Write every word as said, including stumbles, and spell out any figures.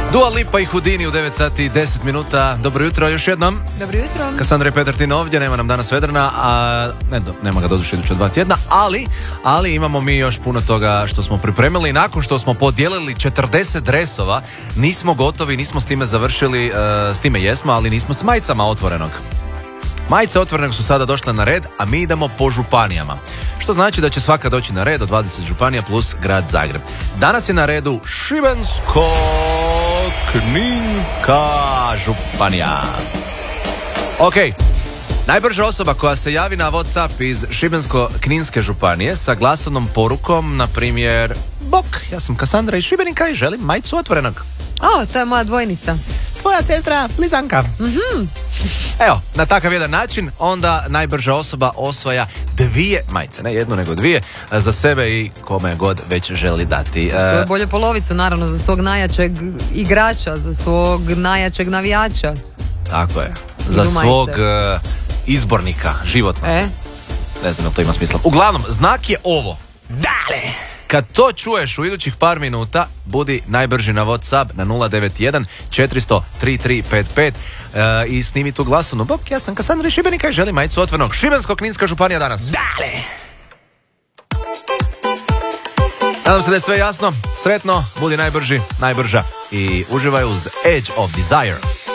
Dua Lipa i Houdini u devet sati i deset minuta. Dobro jutro još jednom. Dobro jutro. Kassandra i Petartin ovdje, nema nam danas Vedrana, a ne, do, nema ga doduše iduća dva tjedna, ali, ali imamo mi još puno toga što smo pripremili. Nakon što smo podijelili četrdeset dresova, nismo gotovi, nismo s time završili, uh, s time jesmo, ali nismo s majicama Otvorenog. Majice Otvorenog su sada došle na red, a mi idemo po županijama. Što znači da će svaka doći na red od dvadeset županija plus grad Zagreb. Danas je na redu Šibensko-kninska županija. Ok, najbrža osoba koja se javi na WhatsApp iz Šibensko-kninske županije sa glasovnom porukom, na primjer, bok, ja sam Kassandra iz Šibenika i želim majicu Otvorenog. O, to je moja dvojnica. Tvoja sestra Lizanka. Mhm. Evo, na takav jedan način onda najbrža osoba osvaja dvije majice, ne jednu nego dvije, za sebe i kome god već želi dati. Za svoju bolju polovicu, naravno, za svog najjačeg igrača, za svog najjačeg navijača. Tako je, za svog uh, izbornika životnog. E? Ne znam da to ima smisla. Uglavnom, znak je ovo. Dale! Kad to čuješ u idućih par minuta, budi najbrži na WhatsApp na nula devet jedan četiri nula nula tri tri pet pet uh, i snimi tu glasovnu. Bok, ja sam Kassandra iz Šibenika i želim majicu Otvorenog. Šibensko-kninska županija danas. Dale! Nadam se da je sve jasno. Sretno, budi najbrži, najbrža i uživaj uz Edge of Desire.